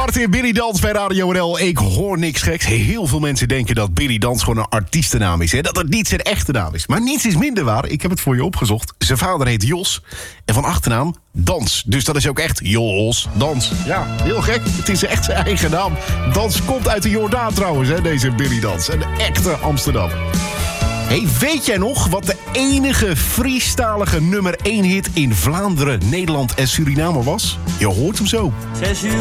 Martin, Billy Dans bij Radio NL. Ik hoor niks geks. Heel veel mensen denken dat Billy Dans gewoon een artiestennaam is. Hè? Dat het niet zijn echte naam is. Maar niets is minder waar. Ik heb het voor je opgezocht. Zijn vader heet Jos. En van achternaam Dans. Dus dat is ook echt Jos Dans. Ja, heel gek. Het is echt zijn eigen naam. Dans komt uit de Jordaan trouwens, hè, deze Billy Dans. Een echte Amsterdammer. Hey, weet jij nog wat de enige Friestalige nummer 1 hit in Vlaanderen, Nederland en Suriname was? Je hoort hem zo. 6 uur.